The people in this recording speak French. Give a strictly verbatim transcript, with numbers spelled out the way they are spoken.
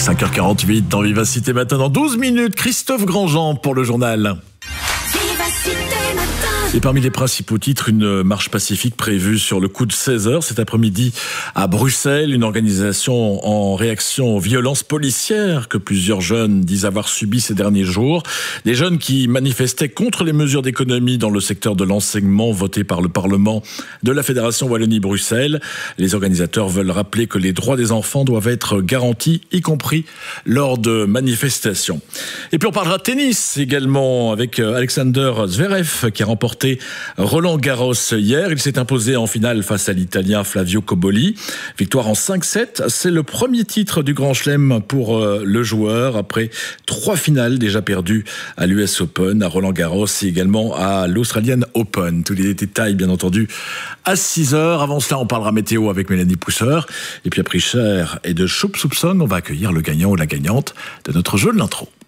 cinq heures quarante-huit dans Vivacité Matin. Dans douze minutes, Christophe Grandjean pour le journal. Et parmi les principaux titres, une marche pacifique prévue sur le coup de seize heures cet après-midi à Bruxelles. Une organisation en réaction aux violences policières que plusieurs jeunes disent avoir subies ces derniers jours. Des jeunes qui manifestaient contre les mesures d'économie dans le secteur de l'enseignement votées par le Parlement de la Fédération Wallonie-Bruxelles. Les organisateurs veulent rappeler que les droits des enfants doivent être garantis, y compris lors de manifestations. Et puis on parlera tennis également avec Alexander Zverev qui a remporté Roland Garros hier. Il s'est imposé en finale face à l'Italien Flavio Cobolli. Victoire en cinq sept. C'est le premier titre du Grand Chelem pour le joueur après trois finales déjà perdues à l'U S Open, à Roland Garros et également à l'Australian Open. Tous les détails, bien entendu, à six heures. Avant cela, on parlera météo avec Mélanie Pousseur. Et puis après Cher et de Choup Soupçon, on va accueillir le gagnant ou la gagnante de notre jeu de l'intro.